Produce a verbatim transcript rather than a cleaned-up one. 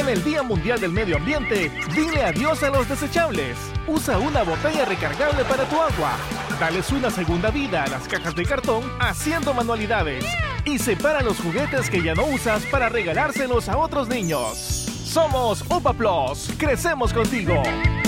el Día Mundial del Medio Ambiente, dile adiós a los desechables. Usa una botella recargable para tu agua. Dales una segunda vida a las cajas de cartón haciendo manualidades. Y separa los juguetes que ya no usas para regalárselos a otros niños. Somos UPA Plus. Crecemos contigo.